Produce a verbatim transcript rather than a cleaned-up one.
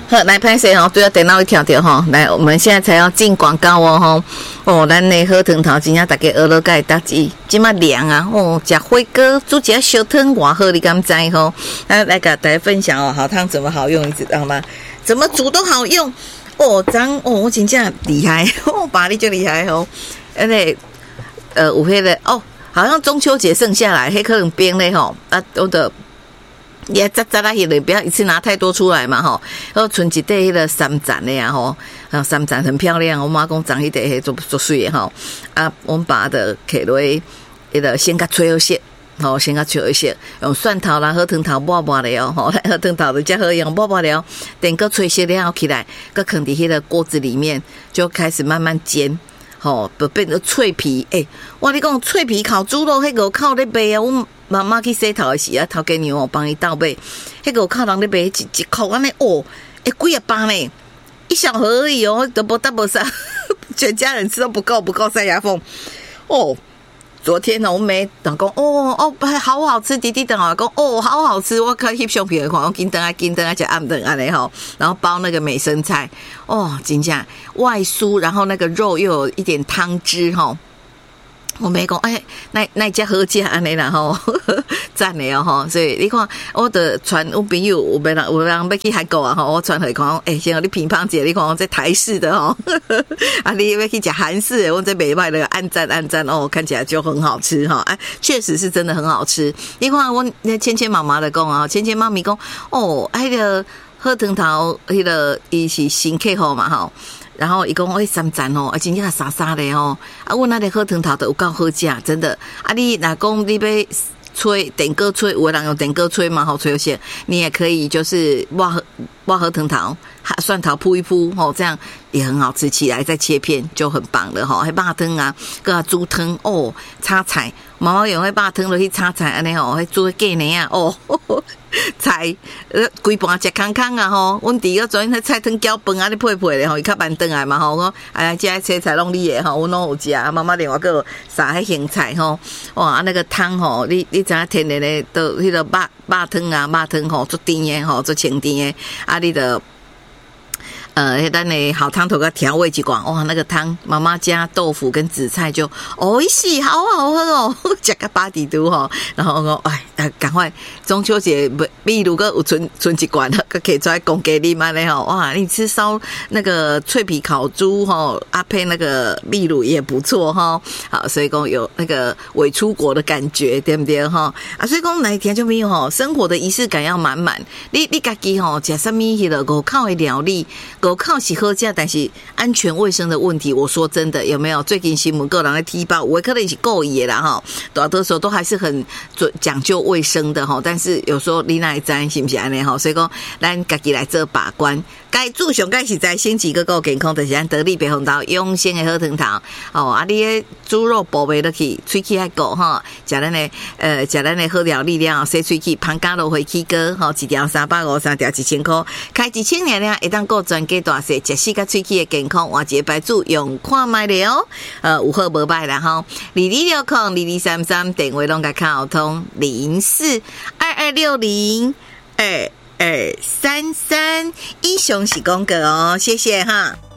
好，来拍摄哦，对啊，电脑一跳掉哈。来，我们现在才要进广告哦吼。哦，咱的好汤头真正大家学了解大志，即马凉啊，哦，食火锅煮一下小汤偌好，你敢知吼？来来，给大家分享哦，好汤怎么好用，你知道吗？怎么煮都好用哦，张哦，我真正厉害，哦，爸你就厉害哦。而且呃，有迄个哦，好像中秋节剩下来，迄可能冰嘞吼，啊，我的。也扎扎啦，也不要一次拿太多出来嘛吼。然后存一袋迄个三盏的呀吼，然后三盏很漂亮，我妈讲长一点，做做水的吼。啊，我们把的摕落迄个先甲吹好色，吼，先甲吹好色，用蒜头啦、好汤头抹抹了吼，好汤头就较好用，抹抹了，等个吹色了起来，搁放伫迄个锅子里面，就开始慢慢煎。吼，就变成脆皮。诶、欸，我你讲脆皮烤猪肉，迄个靠咧卖啊！我妈妈去洗头的时啊，头家娘哦帮伊倒卖，迄个靠人咧卖一一箍安尼哦，诶，几啊包呢？一小盒而已哦，都不大不少，全家人吃都不够，不够塞牙缝哦。昨天呢，我妹等讲哦哦，好好吃，弟弟等我讲哦，好好吃，我看翕相片看，我紧等啊紧等啊吃暗顿安尼吼，然后包那个美生菜，哦，真正外酥，然后那个肉又有一点汤汁吼。我没讲，哎，那那家好食安尼啦吼，赞的哦吼，所以你看，我的传我朋友有别人有人要去韩国啊吼，我传回讲，哎，先你乒乓姐，你看我这台式的吼，啊，你要去吃韩式的，我这美卖的按赞按赞哦，看起来就很好吃哈，哎，确实是真的很好吃。你看我那芊芊妈妈的讲啊，芊芊妈咪讲，哦，哎个好汤头，迄个伊是新客户嘛吼。然后伊讲诶三盏哦，啊真正沙沙的哦，啊我那个好汤头都有够好食，真的。啊你若讲你要吹电锅吹，有的人用电锅吹嘛，好吹有些，你也可以就是挖挖好汤头，蒜头铺一铺，吼，这样也很好吃，起来再切片就很棒了哈。还肉汤啊，个猪汤哦，炒菜，妈妈用迄肉汤落去炒菜安尼吼，还做鸡泥啊哦。呵呵菜呃，规盘食康康啊吼！阮弟个昨天迄菜汤搅饭啊，你配配咧吼，伊较慢顿来嘛吼。我哎呀，这些菜拢你诶吼，阮拢有食。妈妈另外个撒迄咸菜吼，哇，啊那个汤吼，你你知影天然诶，都迄个肉肉汤啊，肉汤吼，做甜诶吼，做清甜诶，啊你的。呃，咱的好汤头个调味一罐，哇，那个汤妈妈加豆腐跟紫菜就哦，是好好喝哦，加个八底都吼，然后我哎，赶快中秋节秘鲁个有存存一罐，个可以出来供给你们嘞吼，哇，你吃烧那个脆皮烤猪吼，啊配那个秘鲁也不错哈，好，所以讲有那个伪出国的感觉，对不对哈？啊，所以讲哪一天就没有吼，生活的仪式感要满满，你你家己吼吃什么迄个五口的料理。狗靠是喝价，但是安全卫生的问题，我说真的有没有？最近新闻个人在踢爆，我可能是够野啦哈，大多数都还是很讲究卫生的哈。但是有时候你哪会知是不是安尼哈？所以讲咱自己来做把关，该注上该是在星期个够健康，就是咱得力白红豆永鲜的好汤头哦。啊，你的猪肉补袂落去，喙齿还够哈，食咱的呃食咱的好料理了，洗喙齿，芳家路回起哥哈，一条三百五，三条一千块，开一千年了，会当够专给大细，食死甲喙齿的健康，换一个牌子用看卖了哦。呃，有好无歹啦吼，二二六空二二三三电话拢甲卡通零四二二六零二二三三，以上是广告哦，谢谢哈。